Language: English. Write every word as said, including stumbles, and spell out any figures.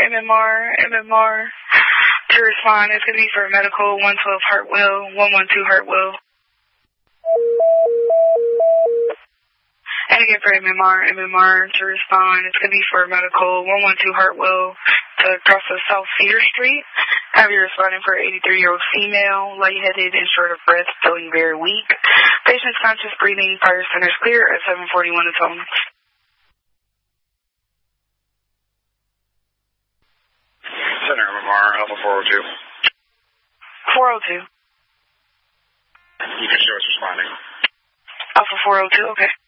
M M R, M M R. To respond, it's going to be for medical, one twelve Hartwell, one one two Hartwell. And again for M M R, M M R to respond, it's going to be for medical, one one two Hartwell, to cross of South Cedar Street. Have you responding for eighty-three-year-old female, lightheaded and short of breath, feeling very weak. Patient's conscious breathing, fire centers clear at seven forty-one at home. Center M M R, Alpha four oh two. four oh two. You can show us responding. Alpha four oh two, okay.